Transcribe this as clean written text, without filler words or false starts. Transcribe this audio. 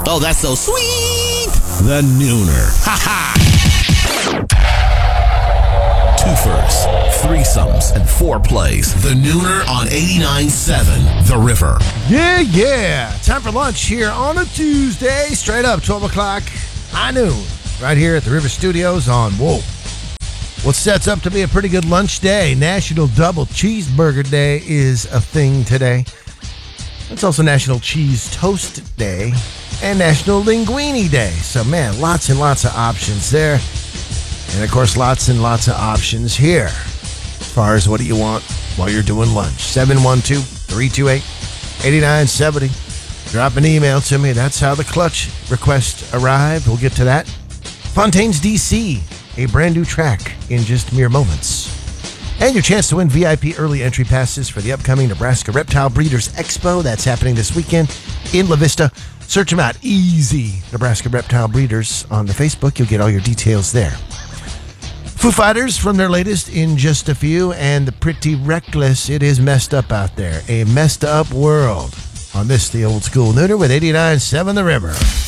Oh, that's so sweet. The Nooner. Ha ha. Twofers, threesomes, and foreplays. The Nooner on 89.7 The River. Yeah. Time for lunch here on a Tuesday. Straight up, 12 o'clock, high noon. Right here at the River Studios on what sets up to be a pretty good lunch day. National Double Cheeseburger Day is a thing today. It's also National Cheese Toast Day and National Linguine Day. So, man, lots and lots of options there. And, of course, lots and lots of options here as far as what do you want while you're doing lunch. 712-328-8970. Drop an email to me. That's how the clutch request arrived. We'll get to that. Fontaine's DC, a brand new track in just mere moments. And your chance to win VIP early entry passes for the upcoming Nebraska Reptile Breeders Expo. That's happening this weekend in La Vista. Search them out. Easy Nebraska Reptile Breeders on the Facebook. You'll get all your details there. Foo Fighters from their latest In Just a Few and the Pretty Reckless. It is messed up out there. A messed up world. On this, the Old School Nooner with 89.7 The River.